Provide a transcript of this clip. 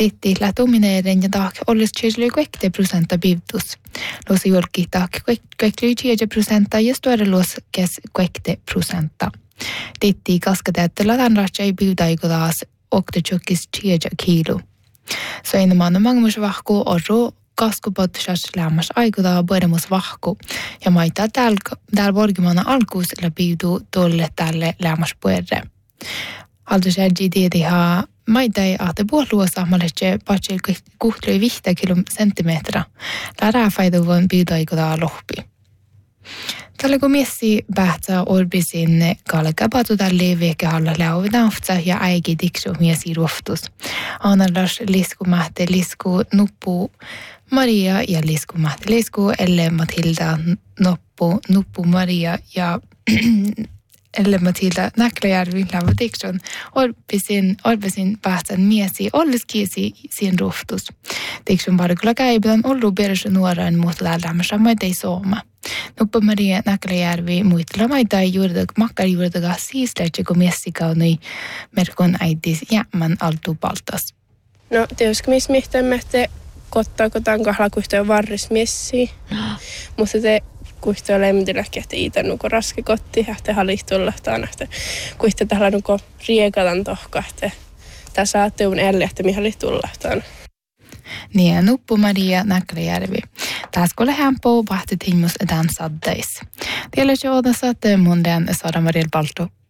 Titti lätumineiden ja taak olisi 70% bivtus. Luosi julki taak 20% ja stuare luos kes 20%. Titti kaskateette latan ratsai bivdaiku taas 80 kilo. Så enemmän mangus vahku orru kaskupottas lämmäs aikutaa puedemus vahku ja maita täällä vorgimana alkuus läpiidu tolle tälle lämmäs puedre. Altusärji tietihaa maita ei ahte puoluosa maletse patsel kuhtui 5 senttimeträ. Lärää faiduvon piudaikutaa lohpi. Tällä kun miessi päähtsä orbisin kalkapatu tälle vekehalla läuvidaufta ja äiki tiksu miesi ruoftus. Anallas liskumähte lisku nuppu Maria ja liskumähte lisku elle Matilda nuppu Maria ja elle Matilda Näkläjärvi läuvitiksun orbisin päähtsän miesi olliskiisi siinä ruoftus. Tiksun parikulla käipän ollut perus nuoran muutla lämmössä maitei sooma. Nuppu Maria Näkläjärvi muistella maitai makkar juurdaga siisläitsä kun miessikaunui merkon äitis jämmän altu paltas. No tietysti missä mihtämätte kottaa kotaan kahla kuhtoja varris miessiä. Mutta te kuhtoja lemmitilläkin, että iitä nuko raske kotti, että halihtulla taan, että kuhtoja tällä nuko riekatan tohka, että tässä saatte un elle, että mihin halihtulla taan. Niin, Nuppu Maria Näkläjärvi. Tässä kun lähdään på vahti timmus edan saddeis. Tiedätkö odassa, että mun den saada Mariel Balto.